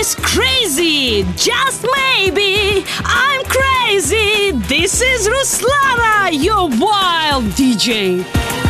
is crazy, just maybe I'm crazy. This is Ruslana, your wild DJ.